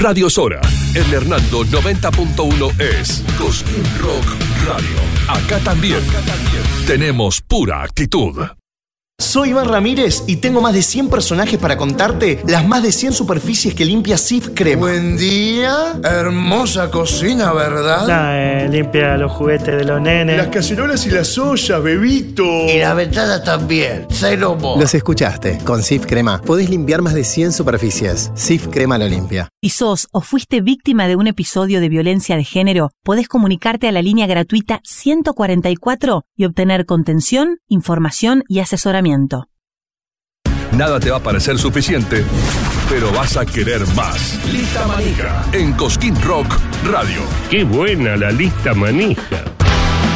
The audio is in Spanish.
Radio Sora, en Hernando 90.1 es Cosquín Rock Radio. Acá también tenemos pura actitud. Soy Iván Ramírez y tengo más de 100 personajes para contarte las más de 100 superficies que limpia Cif Crema. Buen día, hermosa cocina, ¿verdad? Limpia los juguetes de los nenes. Las cacerolas y las ollas, bebito. Y las ventanas también, cero mo. Los escuchaste, con Cif Crema podés limpiar más de 100 superficies. Cif Crema lo limpia. Si sos o fuiste víctima de un episodio de violencia de género, podés comunicarte a la línea gratuita 144 y obtener contención, información y asesoramiento. Nada te va a parecer suficiente, pero vas a querer más. Lista Manija, en Cosquín Rock Radio. ¡Qué buena la lista manija!